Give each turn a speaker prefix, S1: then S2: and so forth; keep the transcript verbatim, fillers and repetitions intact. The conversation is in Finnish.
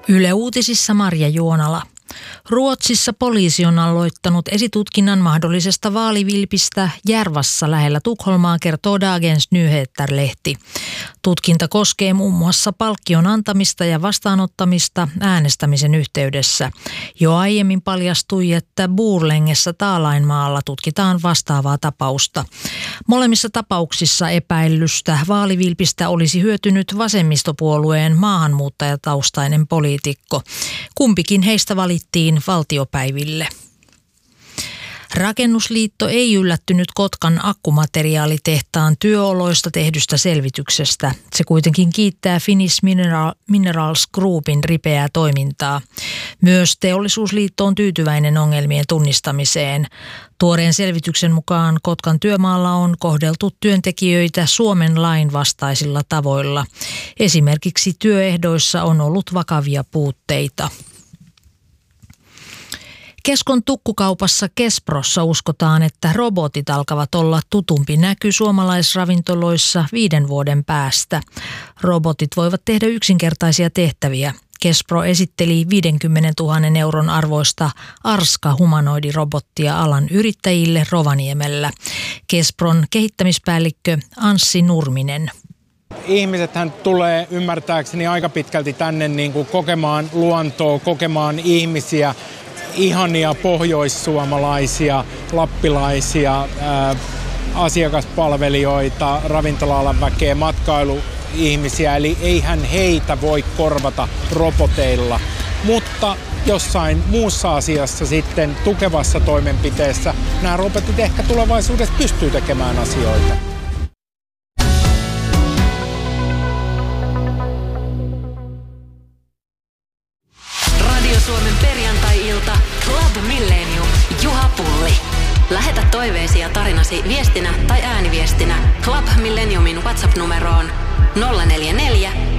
S1: Yle Uutisissa Marja Juonala. Ruotsissa poliisi on aloittanut esitutkinnan mahdollisesta vaalivilpistä Järvassa lähellä Tukholmaa, kertoo Dagens Nyheter-lehti. Tutkinta koskee muun muassa palkkion antamista ja vastaanottamista äänestämisen yhteydessä. Jo aiemmin paljastui, että Borlängessä Taalainmaalla tutkitaan vastaavaa tapausta. Molemmissa tapauksissa epäillystä vaalivilpistä olisi hyötynyt vasemmistopuolueen maahanmuuttajataustainen poliitikko. Kumpikin heistä valittiin valtiopäiville. Rakennusliitto ei yllättynyt Kotkan akkumateriaalitehtaan työoloista tehdystä selvityksestä. Se kuitenkin kiittää Finnish Mineral, Minerals Groupin ripeää toimintaa. Myös Teollisuusliitto on tyytyväinen ongelmien tunnistamiseen. Tuoreen selvityksen mukaan Kotkan työmaalla on kohdeltu työntekijöitä Suomen lain vastaisilla tavoilla. Esimerkiksi työehdoissa on ollut vakavia puutteita. Keskon tukkukaupassa Kesprossa uskotaan, että robotit alkavat olla tutumpi näky suomalaisravintoloissa viiden vuoden päästä. Robotit voivat tehdä yksinkertaisia tehtäviä. Kespro esitteli viidenkymmenentuhannen euron arvoista Arska-humanoidirobottia alan yrittäjille Rovaniemellä. Kespron kehittämispäällikkö Anssi Nurminen.
S2: Ihmisethän tulee ymmärtääkseni aika pitkälti tänne niin kuin kokemaan luontoa, kokemaan ihmisiä, ihania pohjoissuomalaisia, lappilaisia, ää, asiakaspalvelijoita, ravintola-alan väkeä, matkailuihmisiä, eli eihän heitä voi korvata roboteilla. Mutta jossain muussa asiassa sitten tukevassa toimenpiteessä nämä robotit ehkä tulevaisuudessa pystyy tekemään asioita.
S3: Suomen perjantai-ilta Club Millennium Juha Pulli. Lähetä toiveesi ja tarinasi viestinä tai ääniviestinä Club Millenniumin WhatsApp-numeroon nolla neljä neljä